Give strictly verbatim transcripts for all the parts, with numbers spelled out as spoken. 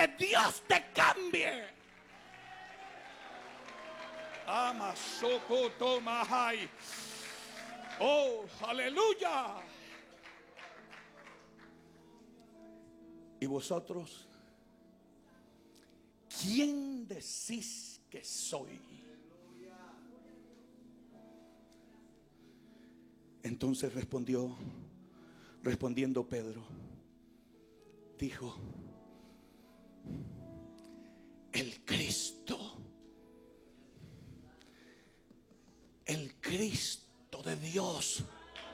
Dios te cambie. Amasokotomahai. Oh, aleluya. ¿Y vosotros quién decís que soy? Entonces respondió, respondiendo Pedro, dijo: el Cristo, el Cristo de Dios.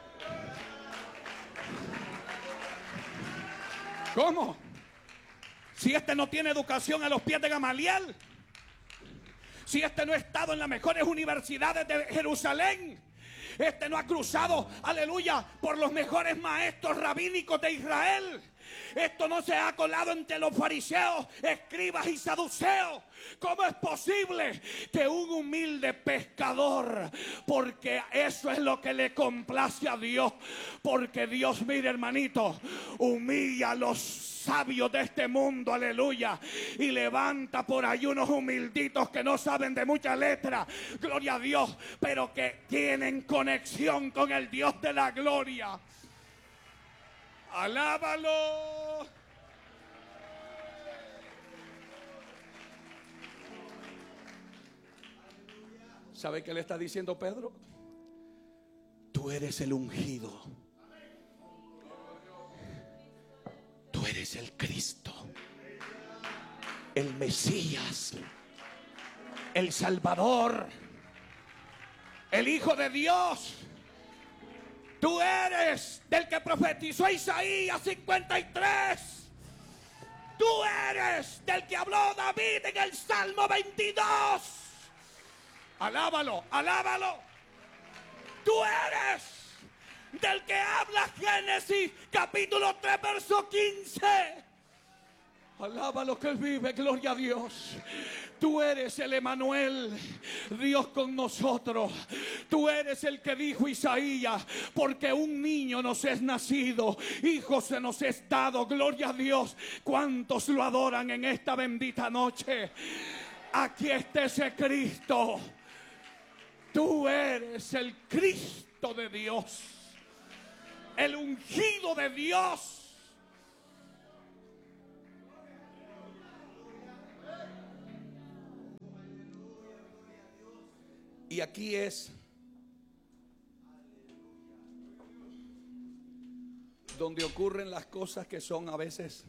¿Cómo? Si este no tiene educación a los pies de Gamaliel, si este no ha estado en las mejores universidades de Jerusalén, este no ha cruzado, aleluya, por los mejores maestros rabínicos de Israel, esto no se ha colado entre los fariseos, escribas y saduceos, ¿cómo es posible que un humilde pescador, porque eso es lo que le complace a Dios, porque Dios, mire hermanito, humilla a los sabios de este mundo, aleluya, y levanta por ahí unos humilditos que no saben de mucha letra, gloria a Dios, pero que tienen conexión con el Dios de la gloria? Alábalo. ¿Sabe qué le está diciendo Pedro? Tú eres el ungido. Tú eres el Cristo, el Mesías, el Salvador, el Hijo de Dios. Tú eres del que profetizó Isaías cincuenta y tres. Tú eres del que habló David en el Salmo veintidós. Alábalo, alábalo. Tú eres del que habla Génesis capítulo tres verso quince. Alábalo que Él vive, gloria a Dios. Tú eres el Emanuel, Dios con nosotros. Tú eres el que dijo Isaías, porque un niño nos es nacido, hijo se nos es dado, gloria a Dios. ¿Cuántos lo adoran en esta bendita noche? Aquí está ese Cristo. Tú eres el Cristo de Dios, el ungido de Dios. Y aquí es donde ocurren las cosas que son a veces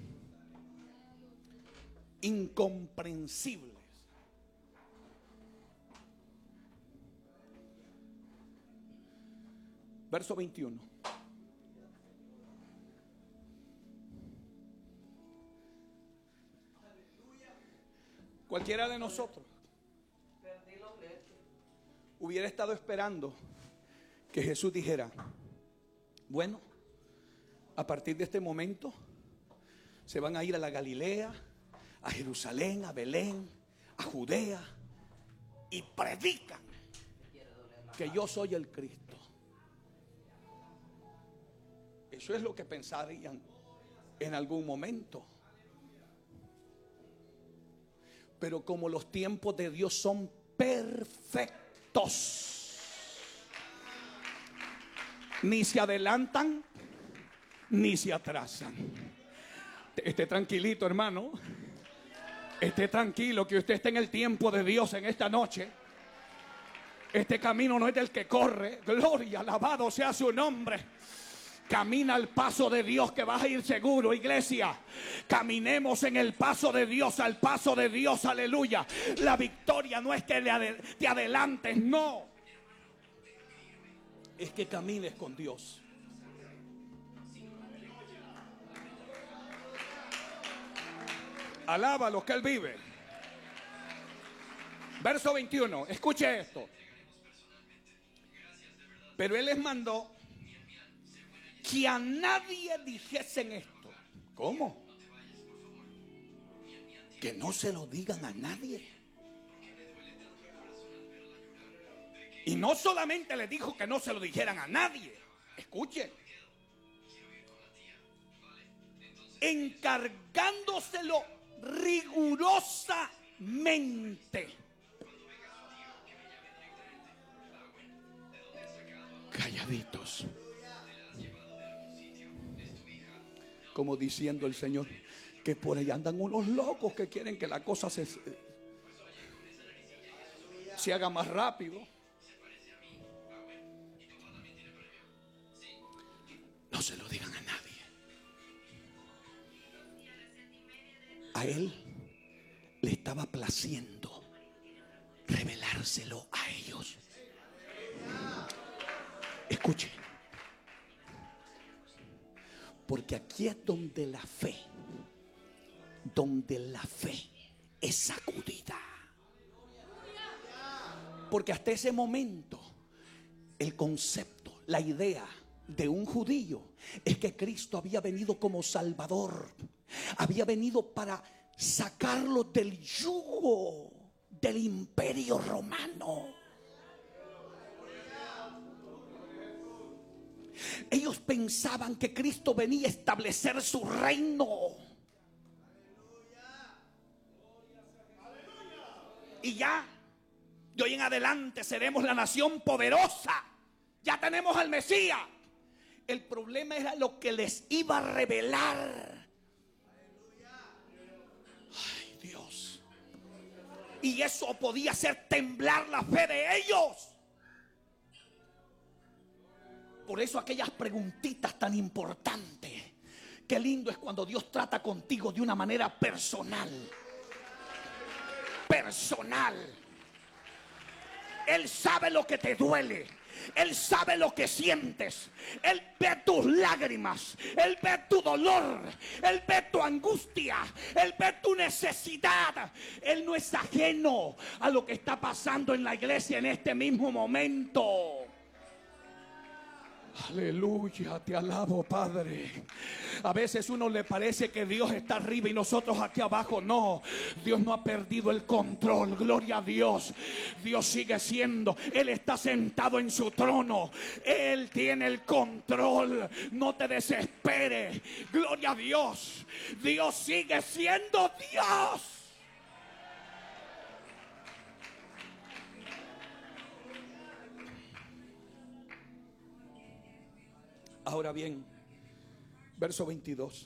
incomprensibles. Verso veintiuno. Cualquiera de nosotros hubiera estado esperando que Jesús dijera: bueno, a partir de este momento se van a ir a la Galilea, a Jerusalén, a Belén, a Judea, y predican que yo soy el Cristo. Eso es lo que pensarían en algún momento. Pero como los tiempos de Dios son perfectos, ni se adelantan ni se atrasan. Esté tranquilito, hermano. Esté tranquilo que usted esté en el tiempo de Dios en esta noche. Este camino no es del que corre. Gloria, alabado sea su nombre. Camina al paso de Dios, que vas a ir seguro, iglesia. Caminemos en el paso de Dios, al paso de Dios, aleluya. La victoria no es que te adelantes, no. Es que camines con Dios. Alábalo que Él vive. Verso veintiuno, escuche esto. Pero Él les mandó que a nadie dijesen esto. ¿Cómo? Que no se lo digan a nadie. Y no solamente les dijo que no se lo dijeran a nadie. Escuche. Encargándoselo rigurosamente. Calladitos. Como diciendo el Señor que por ahí andan unos locos que quieren que la cosa se, se haga más rápido. No se lo digan a nadie. A él le estaba placiendo revelárselo a ellos. Escuche, porque aquí es donde la fe, donde la fe es sacudida. Porque hasta ese momento el concepto, la idea de un judío es que Cristo había venido como Salvador, había venido para sacarlo del yugo del imperio romano. Ellos pensaban que Cristo venía a establecer su reino. Y ya, de hoy en adelante seremos la nación poderosa. Ya tenemos al Mesías. El problema era lo que les iba a revelar. Ay, Dios. Y eso podía hacer temblar la fe de ellos. Por eso aquellas preguntitas tan importantes. Qué lindo es cuando Dios trata contigo de una manera personal. Personal. Él sabe lo que te duele. Él sabe lo que sientes. Él ve tus lágrimas. Él ve tu dolor. Él ve tu angustia. Él ve tu necesidad. Él no es ajeno a lo que está pasando en la iglesia en este mismo momento. Aleluya, te alabo, Padre. A veces uno le parece que Dios está arriba y nosotros aquí abajo. No, Dios no ha perdido el control. Gloria a Dios. Dios sigue siendo. Él está sentado en su trono. Él tiene el control. No te desesperes. Gloria a Dios. Dios sigue siendo Dios. Ahora bien, verso veintidós.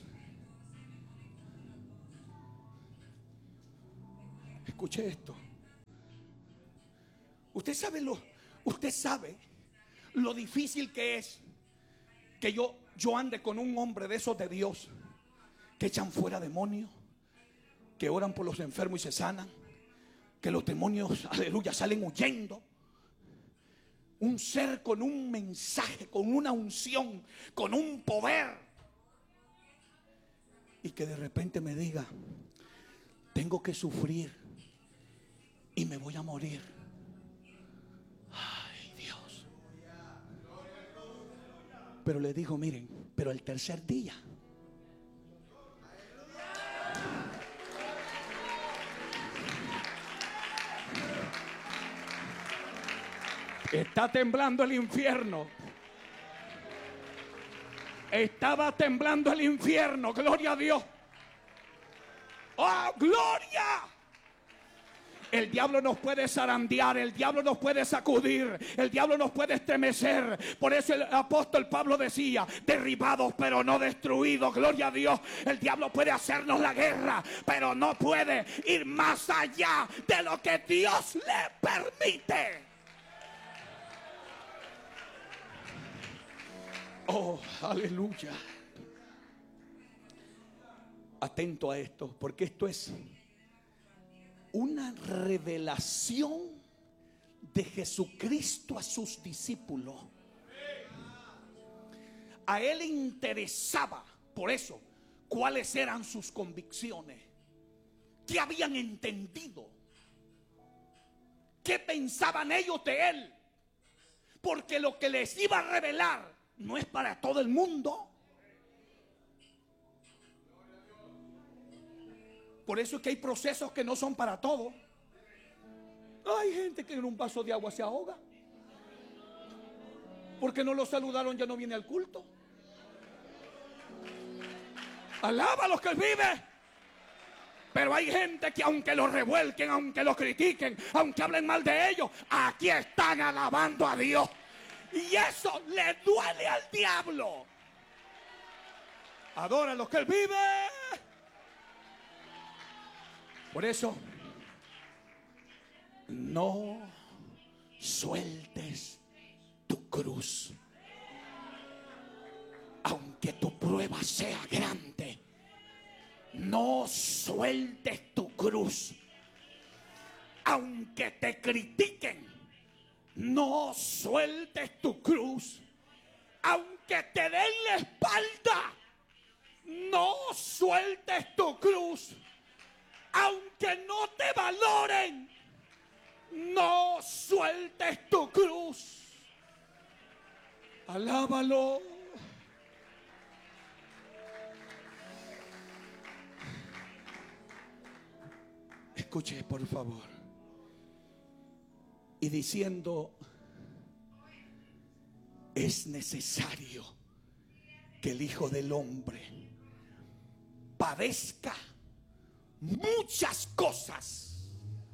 Escuche esto. Usted sabe lo, usted sabe lo difícil que es que yo, yo ande con un hombre de esos de Dios que echan fuera demonios, que oran por los enfermos y se sanan, que los demonios, aleluya, salen huyendo. Un ser con un mensaje, con una unción, con un poder. Y que de repente me diga, tengo que sufrir y me voy a morir. Ay, Dios. Pero le digo, miren, pero el tercer día. Está temblando el infierno. Estaba temblando el infierno. Gloria a Dios. ¡Oh, gloria! El diablo nos puede zarandear, el diablo nos puede sacudir, el diablo nos puede estremecer. Por eso el apóstol Pablo decía, derribados pero no destruidos. Gloria a Dios. El diablo puede hacernos la guerra, pero no puede ir más allá de lo que Dios le permite. Oh, aleluya. Atento a esto, porque esto es una revelación de Jesucristo a sus discípulos. A él le interesaba, por eso, cuáles eran sus convicciones, qué habían entendido, qué pensaban ellos de él, porque lo que les iba a revelar no es para todo el mundo. Por eso es que hay procesos que no son para todos. Hay gente que en un vaso de agua se ahoga. Porque no lo saludaron, ya no viene al culto. Alaba a los que él vive. Pero hay gente que aunque lo revuelquen, aunque lo critiquen, aunque hablen mal de ellos, aquí están alabando a Dios. Y eso le duele al diablo. Adora lo que Él vive. Por eso, no sueltes tu cruz. Aunque tu prueba sea grande, no sueltes tu cruz. Aunque te critiquen, no sueltes tu cruz. Aunque te den la espalda, no sueltes tu cruz. Aunque no te valoren, no sueltes tu cruz. Alábalo. Escuche, por favor. Y diciendo, es necesario que el Hijo del Hombre padezca muchas cosas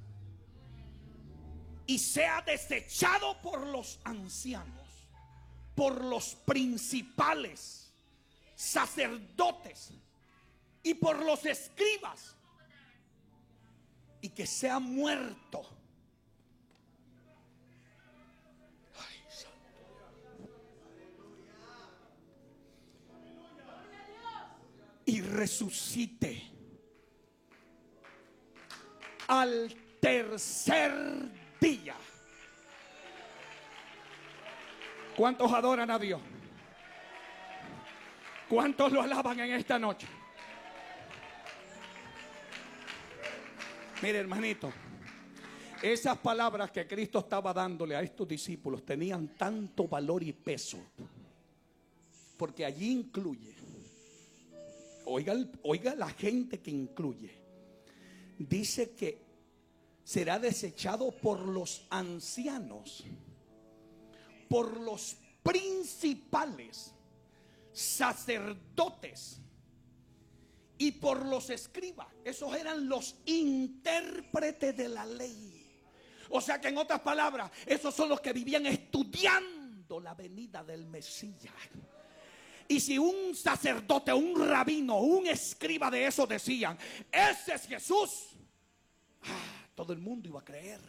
y sea desechado por los ancianos, por los principales, sacerdotes y por los escribas, y que sea muerto. Ay, santo. Y resucite al tercer día. ¿Cuántos adoran a Dios? ¿Cuántos lo alaban en esta noche? Mire, hermanito, esas palabras que Cristo estaba dándole a estos discípulos tenían tanto valor y peso, porque allí incluye, oiga, oiga la gente que incluye, dice que será desechado por los ancianos, por los principales, sacerdotes y por los escribas. Esos eran los intérpretes de la ley. O sea que en otras palabras, esos son los que vivían estudiando la venida del Mesías. Y si un sacerdote, un rabino, un escriba de esos decían, ese es Jesús, ah, todo el mundo iba a creer.